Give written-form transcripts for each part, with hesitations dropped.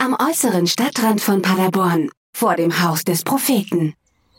am äußeren Stadtrand von Paderborn, vor dem Haus des Propheten.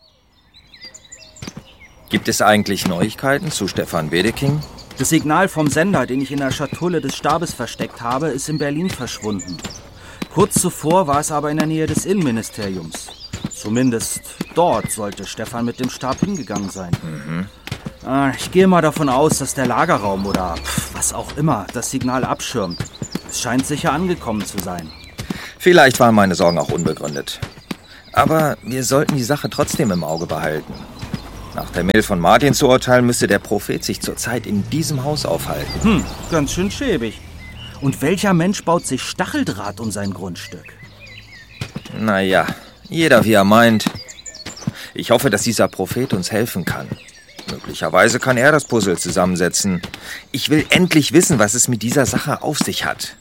Gibt es eigentlich Neuigkeiten zu Stefan Wedeking? Das Signal vom Sender, den ich in der Schatulle des Stabes versteckt habe, ist in Berlin verschwunden. Kurz zuvor war es aber in der Nähe des Innenministeriums. Zumindest dort sollte Stefan mit dem Stab hingegangen sein. Ich gehe mal davon aus, dass der Lagerraum oder was auch immer das Signal abschirmt. Es scheint sicher angekommen zu sein. Vielleicht waren meine Sorgen auch unbegründet. Aber wir sollten die Sache trotzdem im Auge behalten. Nach der Mail von Martin zu urteilen, müsste der Prophet sich zurzeit in diesem Haus aufhalten. Ganz schön schäbig. Und welcher Mensch baut sich Stacheldraht um sein Grundstück? Naja, jeder wie er meint. Ich hoffe, dass dieser Prophet uns helfen kann. Möglicherweise kann er das Puzzle zusammensetzen. Ich will endlich wissen, was es mit dieser Sache auf sich hat.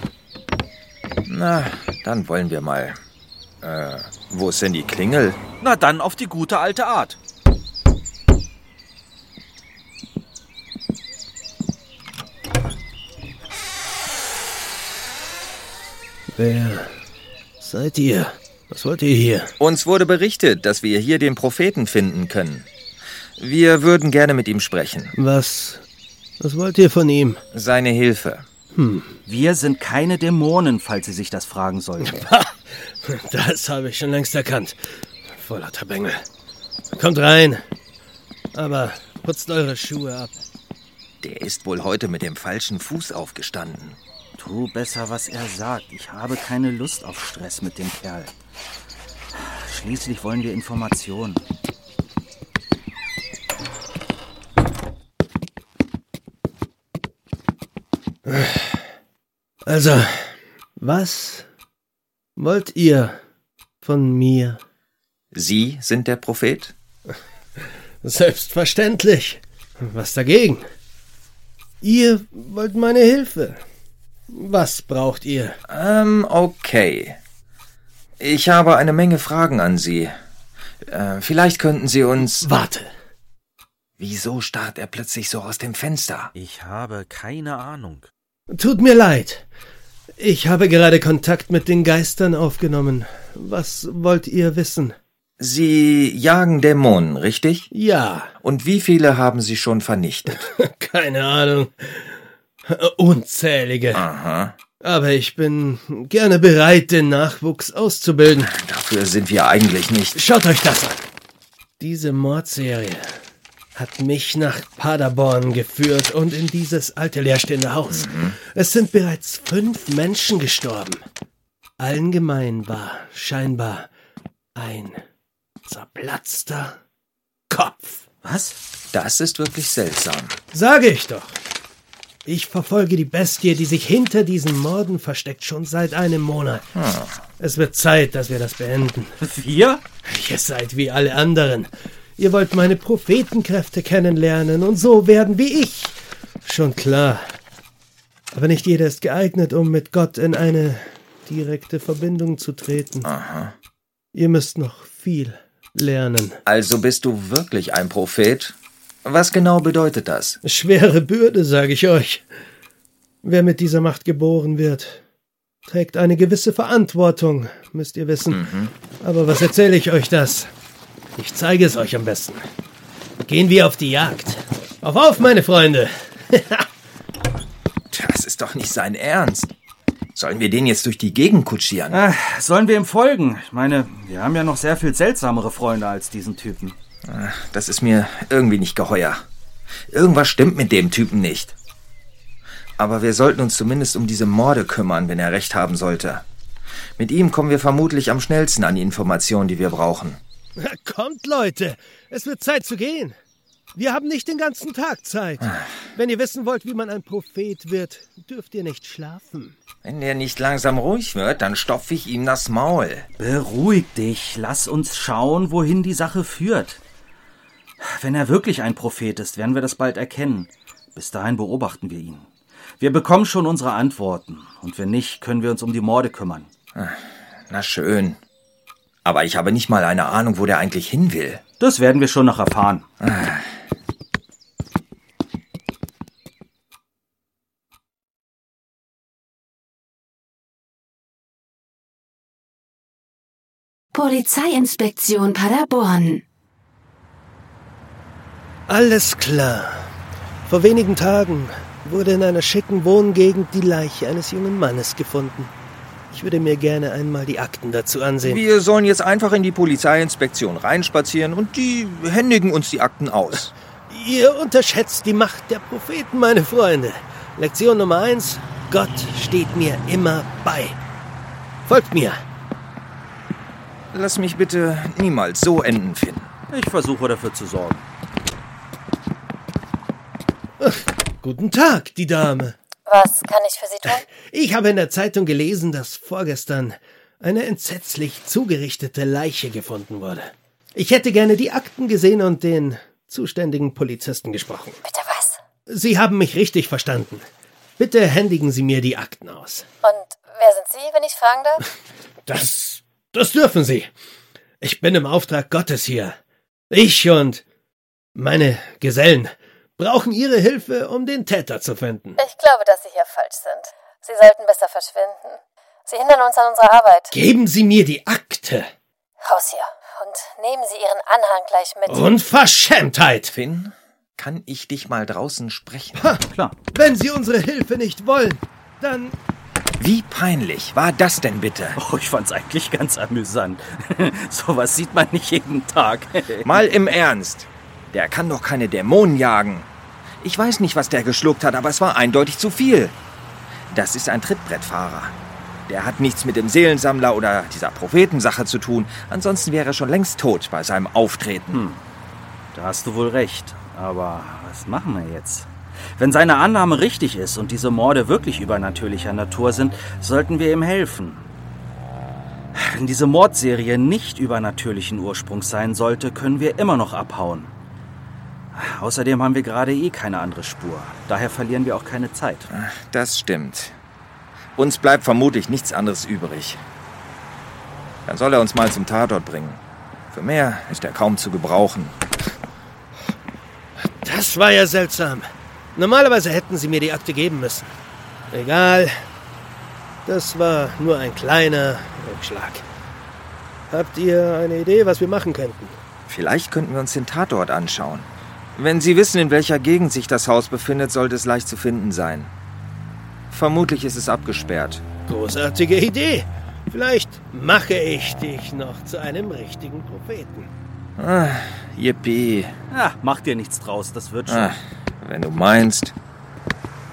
Na, dann wollen wir mal. Wo ist denn die Klingel? Na dann auf die gute alte Art. Wer seid ihr? Was wollt ihr hier? Uns wurde berichtet, dass wir hier den Propheten finden können. Wir würden gerne mit ihm sprechen. Was wollt ihr von ihm? Seine Hilfe. Wir sind keine Dämonen, falls Sie sich das fragen sollten. Das habe ich schon längst erkannt. Vor lauter Bengel. Kommt rein. Aber putzt eure Schuhe ab. Der ist wohl heute mit dem falschen Fuß aufgestanden. Tu besser, was er sagt. Ich habe keine Lust auf Stress mit dem Kerl. Schließlich wollen wir Informationen. Also, was wollt ihr von mir? Sie sind der Prophet? Selbstverständlich. Was dagegen? Ihr wollt meine Hilfe. Was braucht ihr? Okay. Ich habe eine Menge Fragen an Sie. Vielleicht könnten Sie uns... Warte. Wieso starrt er plötzlich so aus dem Fenster? Ich habe keine Ahnung. Tut mir leid. Ich habe gerade Kontakt mit den Geistern aufgenommen. Was wollt ihr wissen? Sie jagen Dämonen, richtig? Ja. Und wie viele haben Sie schon vernichtet? Keine Ahnung. Unzählige. Aha. Aber ich bin gerne bereit, den Nachwuchs auszubilden. Dafür sind wir eigentlich nicht. Schaut euch das an. Diese Mordserie hat mich nach Paderborn geführt und in dieses alte leerstehende Haus. Es sind bereits 5 Menschen gestorben. Allen gemein war scheinbar ein zerplatzter Kopf. Was? Das ist wirklich seltsam. Sage ich doch. Ich verfolge die Bestie, die sich hinter diesen Morden versteckt, schon seit einem Monat. Es wird Zeit, dass wir das beenden. Wir? Ihr seid wie alle anderen. Ihr wollt meine Prophetenkräfte kennenlernen und so werden wie ich. Schon klar. Aber nicht jeder ist geeignet, um mit Gott in eine direkte Verbindung zu treten. Aha. Ihr müsst noch viel lernen. Also bist du wirklich ein Prophet? Was genau bedeutet das? Schwere Bürde, sage ich euch. Wer mit dieser Macht geboren wird, trägt eine gewisse Verantwortung, müsst ihr wissen. Aber was erzähle ich euch das? Ich zeige es euch am besten. Gehen wir auf die Jagd. Auf, meine Freunde! Das ist doch nicht sein Ernst. Sollen wir den jetzt durch die Gegend kutschieren? Sollen wir ihm folgen? Ich meine, wir haben ja noch sehr viel seltsamere Freunde als diesen Typen. Das ist mir irgendwie nicht geheuer. Irgendwas stimmt mit dem Typen nicht. Aber wir sollten uns zumindest um diese Morde kümmern, wenn er recht haben sollte. Mit ihm kommen wir vermutlich am schnellsten an die Informationen, die wir brauchen. Kommt, Leute! Es wird Zeit zu gehen. Wir haben nicht den ganzen Tag Zeit. Wenn ihr wissen wollt, wie man ein Prophet wird, dürft ihr nicht schlafen. Wenn der nicht langsam ruhig wird, dann stopfe ich ihm das Maul. Beruhig dich. Lass uns schauen, wohin die Sache führt. Wenn er wirklich ein Prophet ist, werden wir das bald erkennen. Bis dahin beobachten wir ihn. Wir bekommen schon unsere Antworten. Und wenn nicht, können wir uns um die Morde kümmern. Na schön. Aber ich habe nicht mal eine Ahnung, wo der eigentlich hin will. Das werden wir schon noch erfahren. Polizeiinspektion Paderborn. Alles klar. Vor wenigen Tagen wurde in einer schicken Wohngegend die Leiche eines jungen Mannes gefunden. Ich würde mir gerne einmal die Akten dazu ansehen. Wir sollen jetzt einfach in die Polizeiinspektion reinspazieren und die händigen uns die Akten aus. Ihr unterschätzt die Macht der Propheten, meine Freunde. Lektion Nummer 1: Gott steht mir immer bei. Folgt mir. Lass mich bitte niemals so enden, Finn. Ich versuche dafür zu sorgen. Ach, guten Tag, die Dame. Was kann ich für Sie tun? Ich habe in der Zeitung gelesen, dass vorgestern eine entsetzlich zugerichtete Leiche gefunden wurde. Ich hätte gerne die Akten gesehen und den zuständigen Polizisten gesprochen. Bitte was? Sie haben mich richtig verstanden. Bitte händigen Sie mir die Akten aus. Und wer sind Sie, wenn ich fragen darf? Das dürfen Sie. Ich bin im Auftrag Gottes hier. Ich und meine Gesellen brauchen Ihre Hilfe, um den Täter zu finden. Ich glaube, dass Sie hier falsch sind. Sie sollten besser verschwinden. Sie hindern uns an unserer Arbeit. Geben Sie mir die Akte. Raus hier. Und nehmen Sie Ihren Anhang gleich mit. Unverschämtheit! Finn, kann ich dich mal draußen sprechen? Ha, Klar. wenn Sie unsere Hilfe nicht wollen, dann... Wie peinlich war das denn bitte? Oh, ich fand's eigentlich ganz amüsant. Sowas sieht man nicht jeden Tag. Mal im Ernst. Der kann doch keine Dämonen jagen. Ich weiß nicht, was der geschluckt hat, aber es war eindeutig zu viel. Das ist ein Trittbrettfahrer. Der hat nichts mit dem Seelensammler oder dieser Prophetensache zu tun. Ansonsten wäre er schon längst tot bei seinem Auftreten. Da hast du wohl recht. Aber was machen wir jetzt? Wenn seine Annahme richtig ist und diese Morde wirklich übernatürlicher Natur sind, sollten wir ihm helfen. Wenn diese Mordserie nicht übernatürlichen Ursprungs sein sollte, können wir immer noch abhauen. Außerdem haben wir gerade keine andere Spur. Daher verlieren wir auch keine Zeit. Das stimmt. Uns bleibt vermutlich nichts anderes übrig. Dann soll er uns mal zum Tatort bringen. Für mehr ist er kaum zu gebrauchen. Das war ja seltsam. Normalerweise hätten Sie mir die Akte geben müssen. Egal. Das war nur ein kleiner Rückschlag. Habt ihr eine Idee, was wir machen könnten? Vielleicht könnten wir uns den Tatort anschauen. Wenn Sie wissen, in welcher Gegend sich das Haus befindet, sollte es leicht zu finden sein. Vermutlich ist es abgesperrt. Großartige Idee. Vielleicht mache ich dich noch zu einem richtigen Propheten. Yippie. Ja, mach dir nichts draus, das wird schon. Wenn du meinst.